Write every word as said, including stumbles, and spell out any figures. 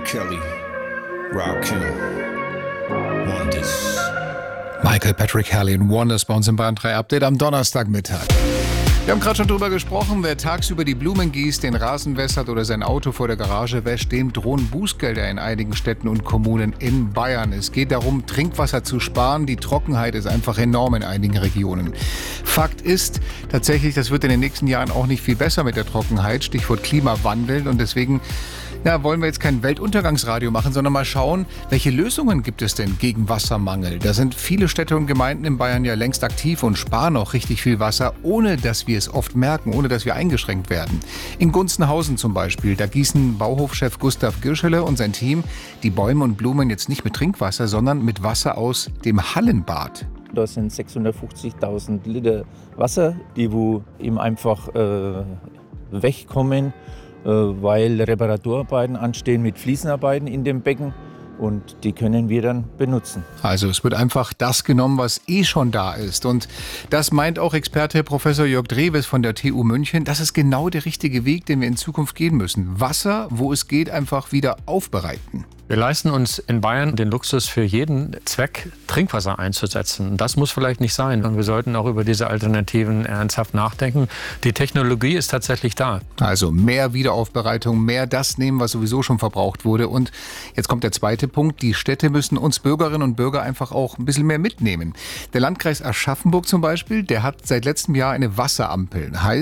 Kelly, Rakim, Wonders. Michael Patrick Kelly und Wonders bei uns im Bayern drei Update am Donnerstagmittag. Wir haben gerade schon drüber gesprochen, wer tagsüber die Blumen gießt, den Rasen wässert oder sein Auto vor der Garage wäscht, dem drohen Bußgelder in einigen Städten und Kommunen in Bayern. Es geht darum, Trinkwasser zu sparen. Die Trockenheit ist einfach enorm in einigen Regionen. Fakt ist tatsächlich, das wird in den nächsten Jahren auch nicht viel besser mit der Trockenheit. Stichwort Klimawandel. Und deswegen ja, wollen wir jetzt kein Weltuntergangsradio machen, sondern mal schauen, welche Lösungen gibt es denn gegen Wassermangel? Da sind viele Städte und Gemeinden in Bayern ja längst aktiv und sparen auch richtig viel Wasser, ohne dass wir es oft merken, ohne dass wir eingeschränkt werden. In Gunzenhausen zum Beispiel, da gießen Bauhofchef Gustav Girschele und sein Team die Bäume und Blumen jetzt nicht mit Trinkwasser, sondern mit Wasser aus dem Hallenbad. Da sind sechshundertfünfzigtausend Liter Wasser, die wo ihm einfach äh, wegkommen, äh, weil Reparaturarbeiten anstehen mit Fliesenarbeiten in dem Becken. Und die können wir dann benutzen. Also es wird einfach das genommen, was eh schon da ist. Und das meint auch Experte Professor Jörg Drewes von der T U München. Das ist genau der richtige Weg, den wir in Zukunft gehen müssen. Wasser, wo es geht, einfach wieder aufbereiten. Wir leisten uns in Bayern den Luxus, für jeden Zweck Trinkwasser einzusetzen. Das muss vielleicht nicht sein. Und wir sollten auch über diese Alternativen ernsthaft nachdenken. Die Technologie ist tatsächlich da. Also mehr Wiederaufbereitung, mehr das nehmen, was sowieso schon verbraucht wurde. Und jetzt kommt der zweite Punkt. Die Städte müssen uns Bürgerinnen und Bürger einfach auch ein bisschen mehr mitnehmen. Der Landkreis Aschaffenburg zum Beispiel, der hat seit letztem Jahr eine Wasserampel. Heißt,